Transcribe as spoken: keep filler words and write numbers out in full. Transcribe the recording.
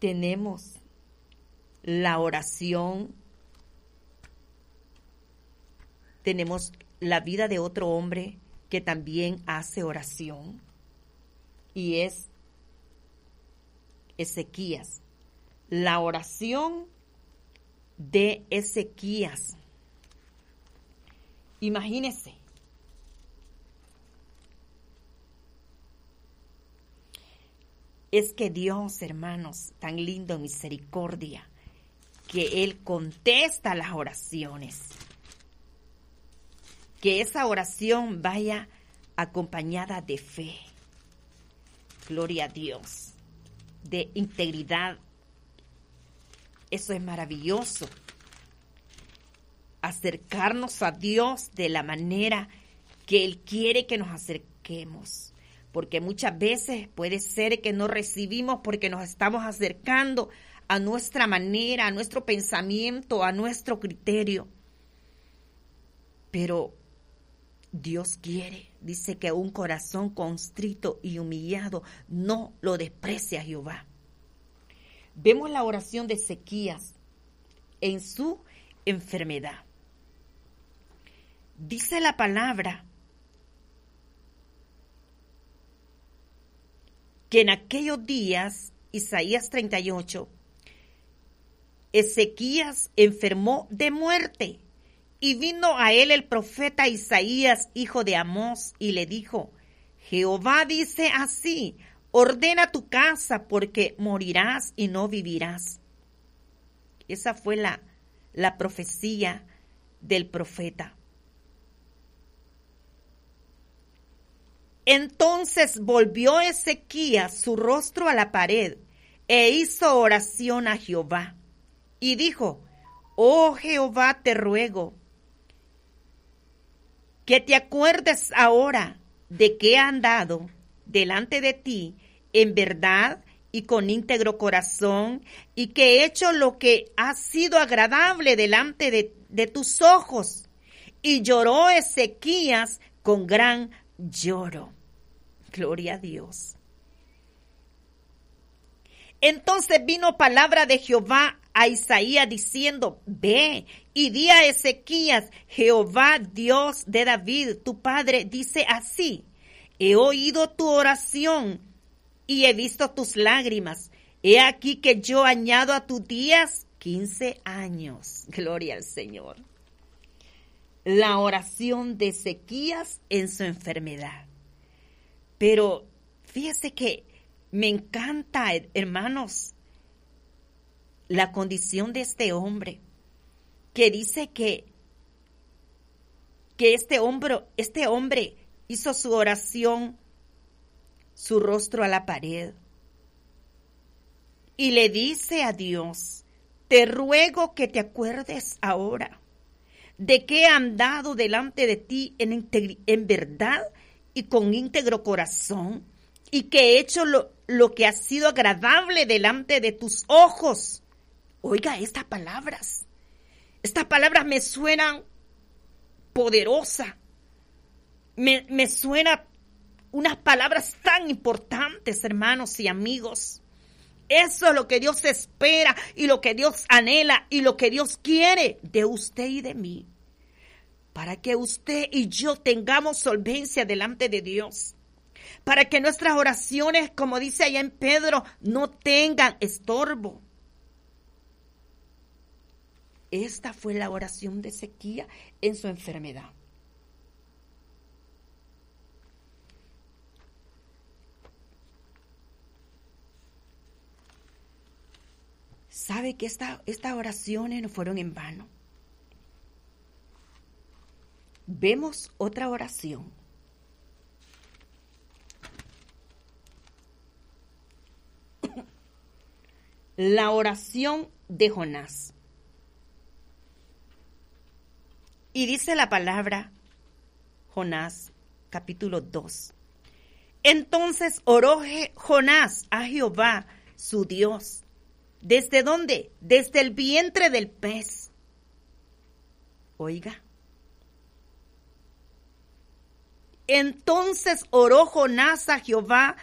tenemos la oración, tenemos la vida de otro hombre que también hace oración, y es Ezequías. La oración de Ezequías. Imagínense. Es que Dios, hermanos, tan lindo en misericordia, que Él contesta las oraciones. Que esa oración vaya acompañada de fe. Gloria a Dios. De integridad. Eso es maravilloso. Acercarnos a Dios de la manera que Él quiere que nos acerquemos. Porque muchas veces puede ser que no recibimos porque nos estamos acercando a nuestra manera, a nuestro pensamiento, a nuestro criterio. Pero Dios quiere, dice que un corazón contrito y humillado no lo desprecia Jehová. Vemos la oración de Ezequías en su enfermedad. Dice la palabra que en aquellos días, Isaías treinta y ocho, Ezequías enfermó de muerte, y vino a él el profeta Isaías, hijo de Amós, y le dijo: Jehová dice así: ordena tu casa, porque morirás y no vivirás. Esa fue la, la profecía del profeta. Entonces volvió Ezequías su rostro a la pared e hizo oración a Jehová. Y dijo: Oh Jehová, te ruego que te acuerdes ahora de que he andado delante de ti en verdad y con íntegro corazón, y que he hecho lo que ha sido agradable delante de, de tus ojos. Y lloró Ezequías con gran lloro. Gloria a Dios. Entonces vino palabra de Jehová a Isaías diciendo: Ve y di a Ezequías: Jehová, Dios de David, tu padre, dice así: He oído tu oración y he visto tus lágrimas. He aquí que yo añado a tus días quince años. Gloria al Señor. La oración de Ezequías en su enfermedad. Pero fíjese que me encanta, hermanos, la condición de este hombre, que dice que, que este, hombre, este hombre hizo su oración, su rostro a la pared, y le dice a Dios: te ruego que te acuerdes ahora de que he andado delante de ti en, integri- en verdad y con íntegro corazón, y que he hecho lo, lo que ha sido agradable delante de tus ojos. Oiga estas palabras. Estas palabras me suenan poderosas. Me, me suenan unas palabras tan importantes, hermanos y amigos. Eso es lo que Dios espera y lo que Dios anhela y lo que Dios quiere de usted y de mí. Para que usted y yo tengamos solvencia delante de Dios. Para que nuestras oraciones, como dice allá en Pedro, no tengan estorbo. Esta fue la oración de Ezequías en su enfermedad. ¿Sabe que esta, estas oraciones no fueron en vano? Vemos otra oración. La oración de Jonás. Y dice la palabra, Jonás, capítulo dos. Entonces oró Jonás a Jehová, su Dios. ¿Desde dónde? Desde el vientre del pez. Oiga. Entonces oró Jonás a Jehová,